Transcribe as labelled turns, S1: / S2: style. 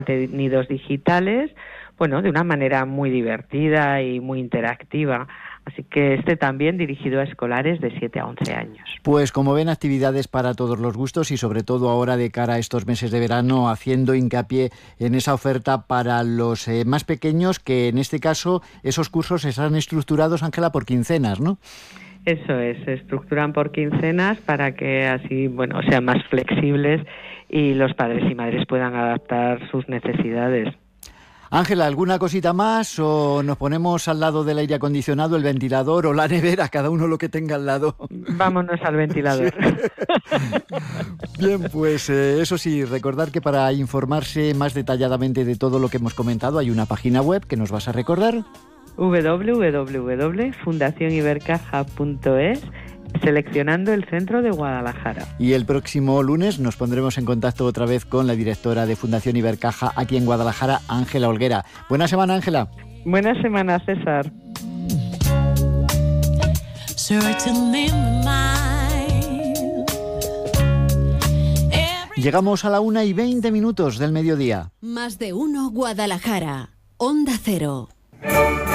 S1: contenidos digitales, bueno, de una manera muy divertida y muy interactiva. Así que también dirigido a escolares de 7 a 11 años.
S2: Pues como ven, actividades para todos los gustos y sobre todo ahora de cara a estos meses de verano, haciendo hincapié en esa oferta para los más pequeños, que en este caso esos cursos están estructurados, Ángela, por quincenas, ¿no?
S1: Eso es, se estructuran por quincenas para que así, bueno, sean más flexibles y los padres y madres puedan adaptar sus necesidades.
S2: Ángela, ¿alguna cosita más o nos ponemos al lado del aire acondicionado, el ventilador o la nevera, cada uno lo que tenga al lado?
S1: Vámonos al ventilador.
S2: Sí. Bien, pues eso sí, recordar que para informarse más detalladamente de todo lo que hemos comentado hay una página web que nos vas a recordar.
S1: www.fundacionibercaja.es, seleccionando el centro de Guadalajara.
S2: Y el próximo lunes nos pondremos en contacto otra vez con la directora de Fundación Ibercaja aquí en Guadalajara, Ángela Olguera. Buena semana, Ángela.
S1: Buena semana, César.
S2: Llegamos a la 1:20 del mediodía.
S3: Más de uno Guadalajara. Onda Cero.